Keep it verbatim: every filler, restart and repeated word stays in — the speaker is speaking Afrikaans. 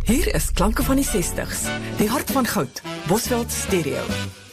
Hier is klanke van die sestigs, die hart van goud, Bosveld Stereo.